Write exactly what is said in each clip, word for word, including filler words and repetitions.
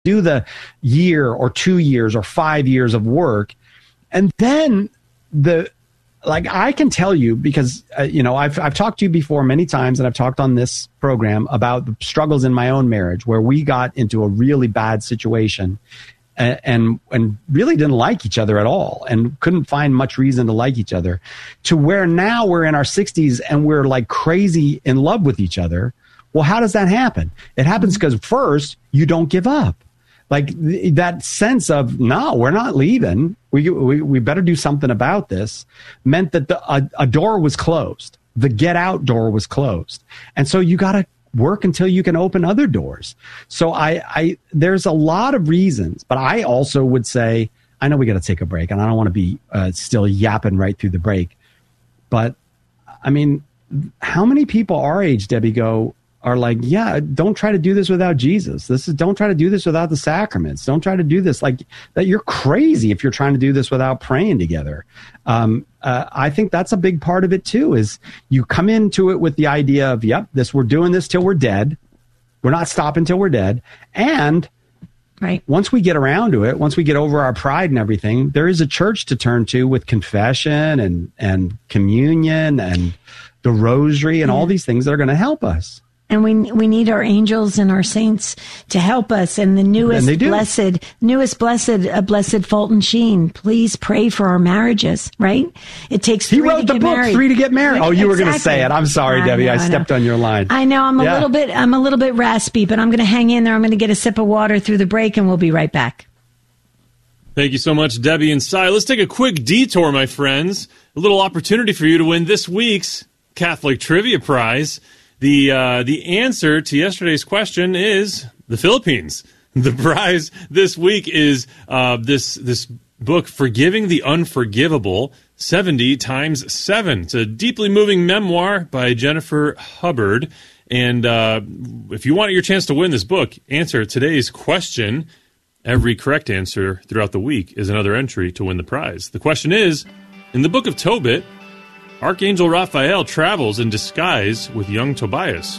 do the year or two years or five years of work. And then the, like, I can tell you because, uh, you know, I've, I've talked to you before many times, and I've talked on this program about the struggles in my own marriage where we got into a really bad situation and, and, and really didn't like each other at all and couldn't find much reason to like each other, to where now we're in our sixties and we're like crazy in love with each other. Well, how does that happen? It happens because first you don't give up. Like th- that sense of, no, we're not leaving. We, we we better do something about this meant that the, a, a door was closed. The get out door was closed. And so you got to work until you can open other doors. So I, I there's a lot of reasons, but I also would say, I know we got to take a break and I don't want to be uh, still yapping right through the break. But I mean, how many people our age, Debbie, go, are like, yeah, don't try to do this without Jesus. This is, don't try to do this without the sacraments. Don't try to do this like that. You're crazy if you're trying to do this without praying together. Um, uh, I think that's a big part of it too, is you come into it with the idea of, yep, this, we're doing this till we're dead. We're not stopping till we're dead. And right. Once we get around to it, once we get over our pride and everything, there is a church to turn to with confession and, and communion and the rosary and yeah. all these things that are going to help us. And we we need our angels and our saints to help us. And the newest and blessed, newest blessed, uh, blessed Fulton Sheen, please pray for our marriages, right? It takes three he wrote to the get book, married. Three to Get Married. Oh, you exactly. were going to say it. I'm sorry, I Debbie. know, I stepped I on your line. I know. I'm a yeah. little bit, I'm a little bit raspy, but I'm going to hang in there. I'm going to get a sip of water through the break, and we'll be right back. Thank you so much, Debbie and Cy. Let's take a quick detour, my friends. A little opportunity for you to win this week's Catholic Trivia Prize. The uh, the answer to yesterday's question is the Philippines. The prize this week is uh, this this book, Forgiving the Unforgivable, seventy times seven. It's a deeply moving memoir by Jennifer Hubbard. And uh, if you want your chance to win this book, answer today's question. Every correct answer throughout the week is another entry to win the prize. The question is, in the book of Tobit, Archangel Raphael travels in disguise with young Tobias.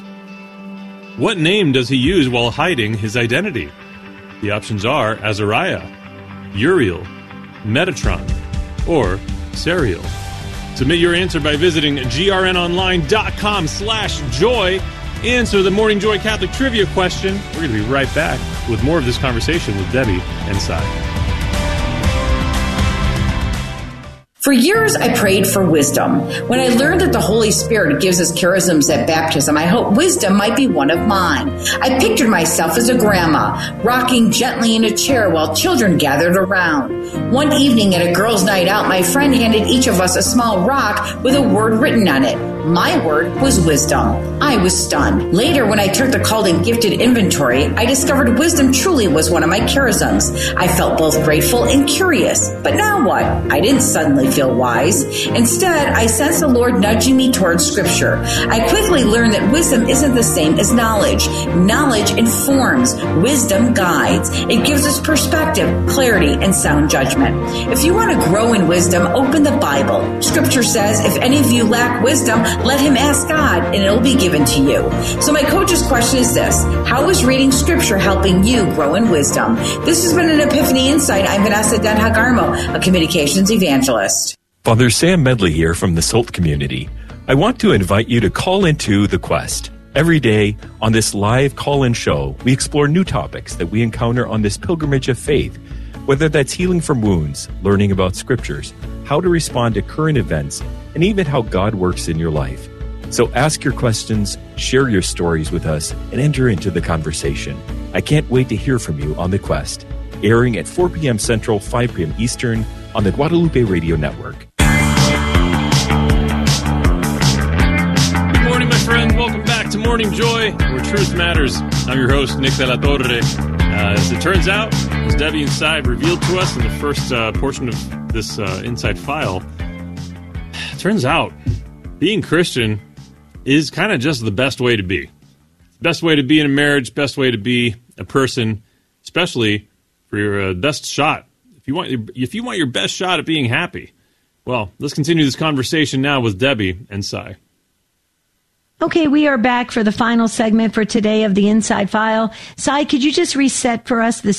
What name does he use while hiding his identity? The options are Azariah, Uriel, Metatron, or Serial. Submit your answer by visiting grnonline.com slash joy. Answer the Morning Joy Catholic Trivia question. We're going to be right back with more of this conversation with Debbie and Cy. For years, I prayed for wisdom. When I learned that the Holy Spirit gives us charisms at baptism, I hoped wisdom might be one of mine. I pictured myself as a grandma, rocking gently in a chair while children gathered around. One evening at a girls' night out, my friend handed each of us a small rock with a word written on it. My word was wisdom. I was stunned. Later, when I took the called and gifted inventory, I discovered wisdom truly was one of my charisms. I felt both grateful and curious. But now what? I didn't suddenly feel wise. Instead, I sensed the Lord nudging me towards Scripture. I quickly learned that wisdom isn't the same as knowledge. Knowledge informs. Wisdom guides. It gives us perspective, clarity, and sound judgment. If you want to grow in wisdom, open the Bible. Scripture says, if any of you lack wisdom, let him ask God, and it'll be given to you. So my coach's question is this: how is reading Scripture helping you grow in wisdom? This has been an Epiphany Insight. I'm Vanessa Den Hagarmo, a communications evangelist. Father Sam Medley here from the Salt community. I want to invite you to call into The Quest. Every day on this live call-in show, we explore new topics that we encounter on this pilgrimage of faith, whether that's healing from wounds, learning about scriptures, how to respond to current events, and even how God works in your life. So ask your questions, share your stories with us, and enter into the conversation. I can't wait to hear from you on The Quest, airing at four p.m. Central, five p.m. Eastern on the Guadalupe Radio Network. Good morning, my friends. Welcome back to Morning Joy, where truth matters. I'm your host, Nick De La Torre. Uh, as it turns out, as Debbie and Cy revealed to us in the first uh, portion of this uh, Inside File, it turns out being Christian is kind of just the best way to be. Best way to be in a marriage, best way to be a person, especially for your uh, best shot. If you want, if you want your best shot at being happy, well, let's continue this conversation now with Debbie and Cy. Okay, we are back for the final segment for today of the Inside File. Cy, could you just reset for us the